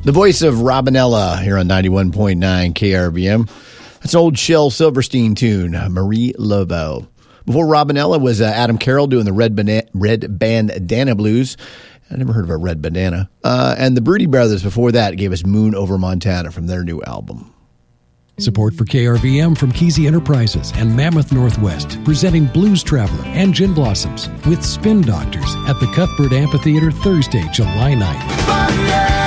The voice of Robinella here on 91.9 KRVM. That's an old Shel Silverstein tune, Marie Laveau. Before Robinella was Adam Carroll doing the Red Bandana Blues. I never heard of a Red Bandana. And the Broody Brothers before that gave us Moon Over Montana from their new album. Support for KRVM from Kesey Enterprises and Mammoth Northwest, presenting Blues Traveler and Gin Blossoms with Spin Doctors at the Cuthbert Amphitheater Thursday, July 9th.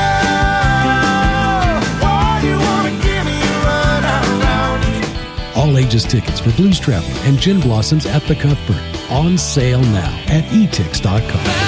All ages tickets for Blues Traveler and Gin Blossoms at the Cuthbert. On sale now at etix.com.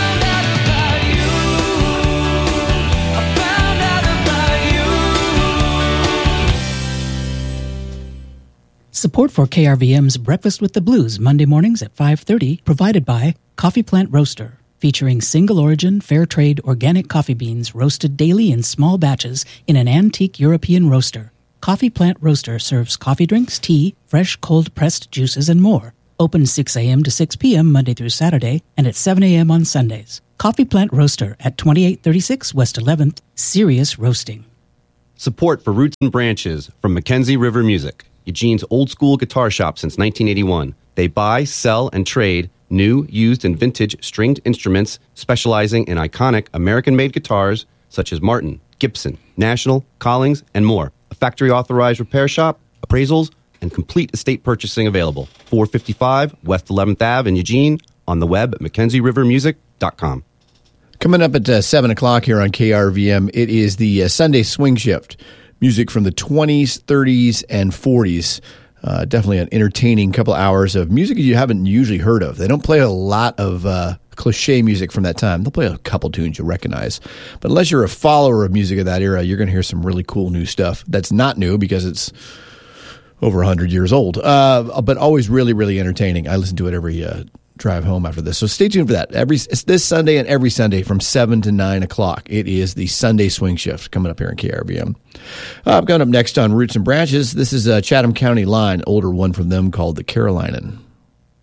Support for KRVM's Breakfast with the Blues Monday mornings at 5:30 provided by Coffee Plant Roaster, featuring single-origin, fair-trade, organic coffee beans roasted daily in small batches in an antique European roaster. Coffee Plant Roaster serves coffee drinks, tea, fresh cold-pressed juices, and more. Open 6 a.m. to 6 p.m. Monday through Saturday and at 7 a.m. on Sundays. Coffee Plant Roaster at 2836 West 11th, Serious Roasting. Support for Roots and Branches from Mackenzie River Music, Eugene's old-school guitar shop since 1981. They buy, sell, and trade new, used, and vintage stringed instruments specializing in iconic American-made guitars such as Martin, Gibson, National, Collings, and more. A factory-authorized repair shop, appraisals, and complete estate purchasing available. 455 West 11th Ave in Eugene, on the web at MackenzieRiverMusic.com. Coming up at 7 o'clock here on KRVM, it is the Sunday Swing Shift. Music from the 20s, 30s, and 40s. Definitely an entertaining couple hours of music you haven't usually heard of. They don't play a lot of cliche music from that time. They'll play a couple tunes you'll recognize. But unless you're a follower of music of that era, you're going to hear some really cool new stuff. That's not new because it's over 100 years old. But always really, really entertaining. I listen to it every drive home after this. So stay tuned for that. It's this Sunday and every Sunday from 7 to 9 o'clock. It is the Sunday Swing Shift coming up here in KRVM. Coming up next on Roots and Branches, this is Chatham County Line, older one from them called the Carolinian.